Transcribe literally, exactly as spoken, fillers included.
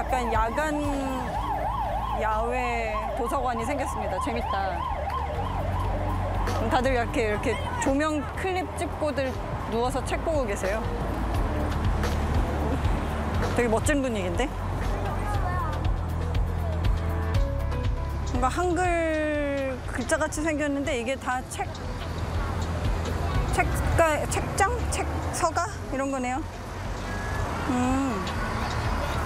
약간 야간 야외 도서관이 생겼습니다. 재밌다. 다들 이렇게 이렇게 조명 클립 찍고들 누워서 책 보고 계세요. 되게 멋진 분위기인데? 뭔가 한글 글자같이 생겼는데 이게 다 책, 책가, 책장? 책, 서가? 이런 거네요. 음.